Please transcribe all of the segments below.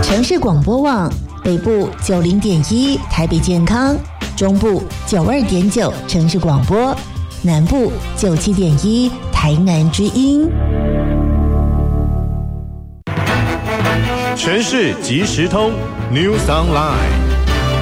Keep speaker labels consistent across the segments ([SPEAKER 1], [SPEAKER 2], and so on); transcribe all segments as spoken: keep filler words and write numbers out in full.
[SPEAKER 1] 城市广播网北部九零点一台北健康，中部九二点九城市广播，南部九七点一台南之音。
[SPEAKER 2] 城市即时通 News Online。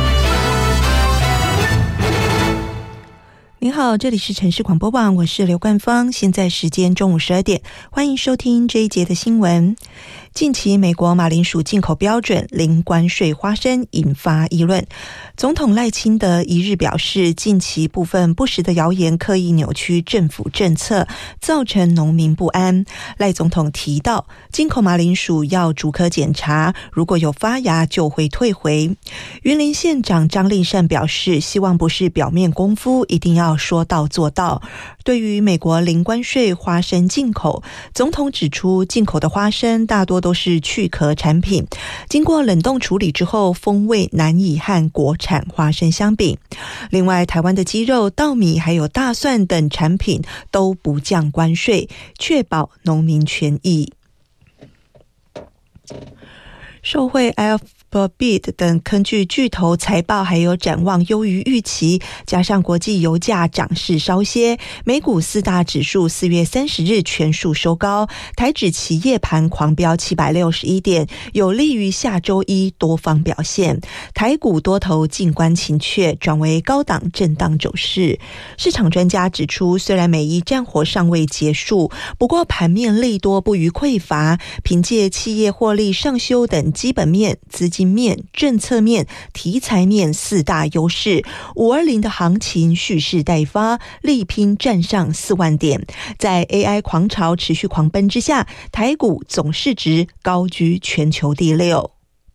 [SPEAKER 3] 您好，这里是城市广播网，我是刘冠芳，现在时间中午十二点，欢迎收听这一节的新闻。近期美国马铃薯进口标准零关税花生引发议论，总统赖清德一日表示，近期部分不实的谣言刻意扭曲政府政策，造成农民不安。赖总统提到，进口马铃薯要逐颗检查，如果有发芽就会退回。云林县长张丽善表示，希望不是表面功夫，一定要说到做到。对于美国零关税花生进口，总统指出，进口的花生大多都是去壳产品，经过冷冻处理之后，风味难以和国产花生相比。另外，台湾的鸡肉、稻米还有大蒜等产品都不降关税，确保农民权益。受惠 Alphabet 等科技巨头财报还有展望优于预期，加上国际油价涨势稍歇，美股四大指数四月三十日全数收高，台指期夜盘狂飙七百六十一点，有利于下周一多方表现。台股多头静观情却，转为高档震荡走势。市场专家指出，虽然美伊战火尚未结束，不过盘面利多不虞匮乏，凭借企业获利上修等基本面、资金面、政策面、题材面四大优势，五二零的行情蓄势待发，力拼站上四万点。在 A I 狂潮持续狂奔之下，台股总市值高居全球第六。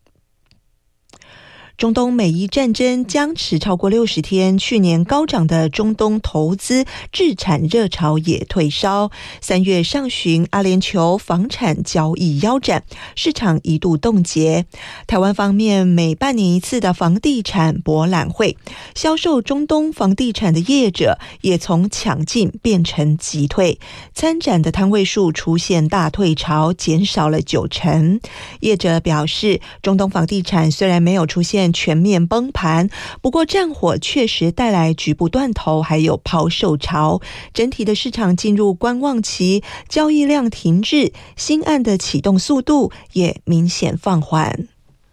[SPEAKER 3] 中东美伊战争僵持超过六十天，去年高涨的中东投资置产热潮也退烧。三月上旬，阿联酋房产交易腰斩，市场一度冻结。台湾方面，每半年一次的房地产博览会，销售中东房地产的业者也从抢进变成急退，参展的摊位数出现大退潮，减少了九成。业者表示，中东房地产虽然没有出现全面崩盘，不过战火确实带来局部断头还有抛售潮，整体的市场进入观望期，交易量停滞，新案的启动速度也明显放缓。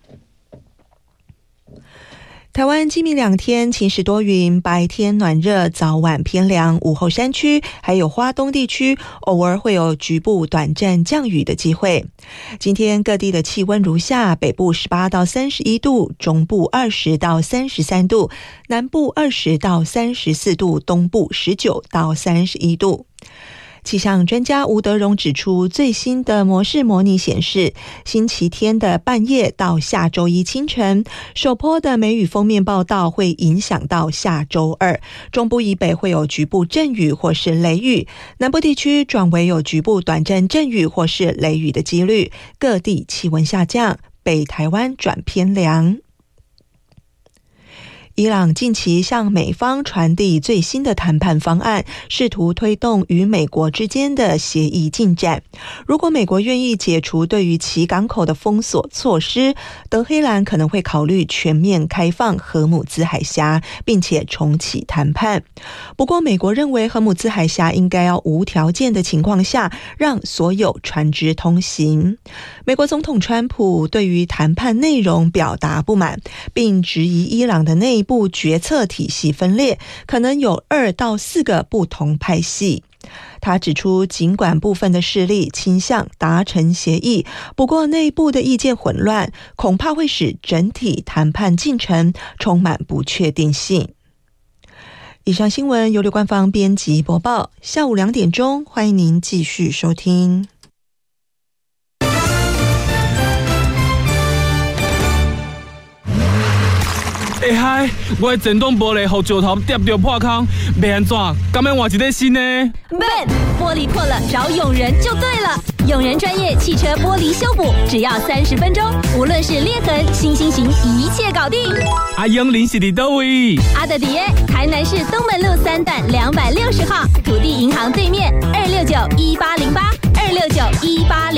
[SPEAKER 3] 台湾今明两天晴时多云，白天暖热，早晚偏凉，午后山区还有花东地区偶尔会有局部短暂降雨的机会。今天各地的气温如下：北部十八到三十一度，中部二十到三十三度，南部二十到三十四度，东部十九到三十一度。气象专家吴德荣指出，最新的模式模拟显示，星期天的半夜到下周一清晨，首波的梅雨锋面报道会影响到下周二，中部以北会有局部阵雨或是雷雨，南部地区转为有局部短暂阵雨或是雷雨的几率，各地气温下降，北台湾转偏凉。伊朗近期向美方传递最新的谈判方案，试图推动与美国之间的协议进展。如果美国愿意解除对于其港口的封锁措施，德黑兰可能会考虑全面开放荷姆兹海峡，并且重启谈判。不过，美国认为荷姆兹海峡应该要无条件的情况下，让所有船只通行。美国总统川普对于谈判内容表达不满，并质疑伊朗的内部决策体系分裂，可能有二到四个不同派系。他指出，尽管部分的势力倾向达成协议，不过内部的意见混乱，恐怕会使整体谈判进程充满不确定性。以上新闻由刘冠芳编辑播报，下午两点钟，欢迎您继续收听。
[SPEAKER 4] 哎嗨！我的震动玻璃被石头跌到破空，要安怎？敢要换一个新的？
[SPEAKER 5] 笨，玻璃破了找永仁就对了。永仁专业汽车玻璃修补，只要三十分钟，无论是裂痕、新星型，一切搞定。
[SPEAKER 4] 啊，永仁是伫倒位？
[SPEAKER 5] 阿德迪耶，台南市东门路三段两百六十号，土地银行对面，二六九一八零八，二六九一八零八。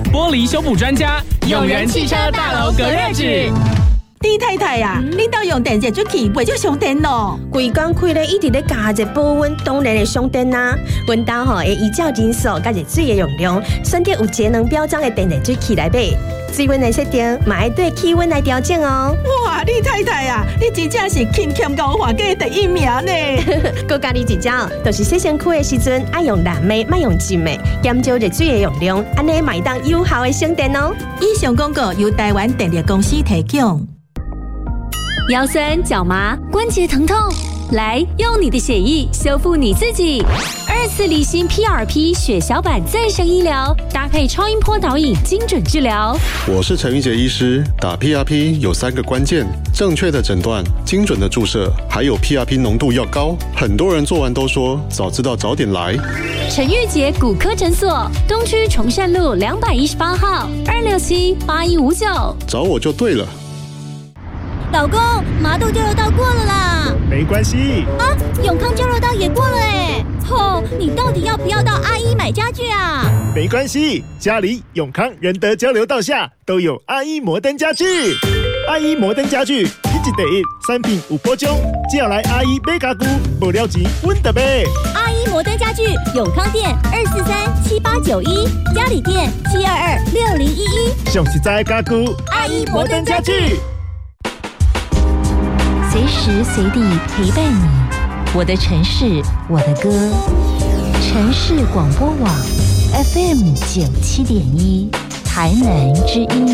[SPEAKER 4] 玻璃修补专家，
[SPEAKER 5] 永仁汽车大楼隔热纸。
[SPEAKER 6] 李太太啊，嗯、你到用电热水器袂少上电咯？
[SPEAKER 7] 规工开咧一直咧加热保温，当然会上电啦。阮家吼会依照人数甲热水的用量，选择有节能标章的电热水器来买。水温的设定嘛要对气温来调整哦。
[SPEAKER 6] 哇，李太太啊，你真正是勤俭高华家第一名呢！
[SPEAKER 7] 佮家己一招，就是洗身躯的时阵爱用蓝莓，莫用金的，减少热水的用量，安尼买当有效的省电哦。
[SPEAKER 6] 以上广告由台湾电力公司提供。
[SPEAKER 5] 腰酸、脚麻、关节疼痛，来用你的血液修复你自己。二次离心 P R P 血小板再生医疗，搭配超音波导引，精准治疗。
[SPEAKER 8] 我是陈玉杰医师，打 P R P 有三个关键：正确的诊断、精准的注射，还有 P R P 浓度要高。很多人做完都说早知道早点来。
[SPEAKER 5] 陈玉杰骨科诊所，东区崇善路两百一十八号，二六七八一五九，
[SPEAKER 8] 找我就对了。
[SPEAKER 5] 老公，麻豆交流道过了啦。
[SPEAKER 9] 没关系
[SPEAKER 5] 啊，永康交流道也过了哎。吼，你到底要不要到阿一买家具啊？
[SPEAKER 9] 没关系，家里永康仁德交流道下都有阿一摩登家具。阿一摩登家具，一季第一，产品有保障，只要来阿一买家具，无了钱阮就买。
[SPEAKER 5] 阿一摩登家具，永康店二四三七八九一，嘉里店七二二六零一一。
[SPEAKER 9] 上实在的家具，
[SPEAKER 5] 阿一摩登家具。
[SPEAKER 1] 随时随地陪伴你，我的城市，我的歌。城市广播网 F M 九七点一，台南之音。